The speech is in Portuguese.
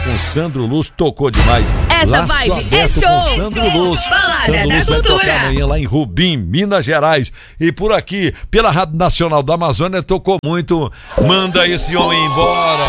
com Sandro Luz, tocou demais. Essa Laço vibe é Aberto show. com Sandro Luz. Balada Sandro da Luz vai Cultura. tocar amanhã lá em Rubim, Minas Gerais. E por aqui, pela Rádio Nacional da Amazônia, tocou muito Manda Esse Homem Embora.